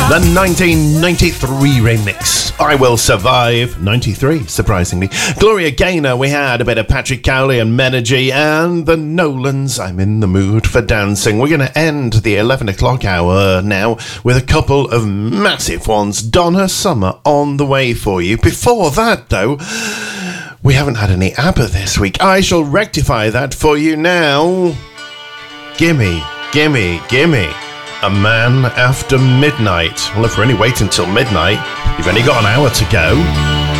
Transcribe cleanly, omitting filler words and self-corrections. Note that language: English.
The 1993 remix, I Will Survive, 93, surprisingly. Gloria Gaynor, we had a bit of Patrick Cowley and Menergy, and the Nolans, I'm in the mood for dancing. We're going to end the 11 o'clock hour now with a couple of massive ones. Donna Summer on the way for you. Before that, though, we haven't had any ABBA this week. I shall rectify that for you now. Gimme, gimme, gimme. A Man After Midnight. Well, if we're only waiting till midnight, you've only got an hour to go.